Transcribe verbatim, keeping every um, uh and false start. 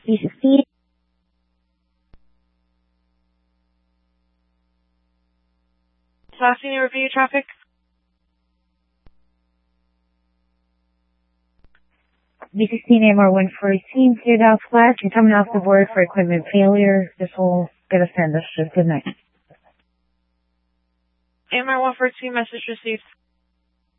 B sixteen. Last senior review traffic. B sixteen A M R one fourteen, cleared out flat. You're coming off the board for equipment failure. This will get us end. This is good night. A M R one fourteen, message received.